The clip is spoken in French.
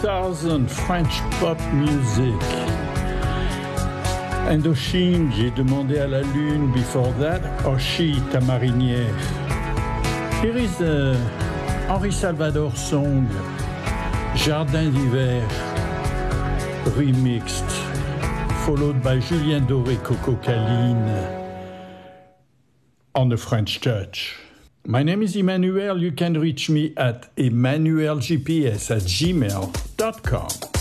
2000 French pop music. Indochine, j'ai demandé à la lune. Before that, Oshi, ta marinière. Here is the Henri Salvador song, Jardin d'hiver, remixed, followed by Julien Doré, Coco Caline on the French Touch. My name is Emmanuel. You can reach me at emmanuelgps@gmail.com.